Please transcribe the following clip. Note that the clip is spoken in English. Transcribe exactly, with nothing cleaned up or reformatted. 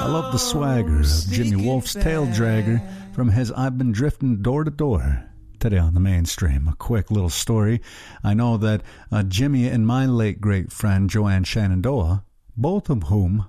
I love the swagger of Jimmy Wolf's Tail Dragger from his I've Been Drifting Door to Door. Today on the mainstream, a quick little story. I know that uh, Jimmy and my late great friend Joanne Shenandoah, both of whom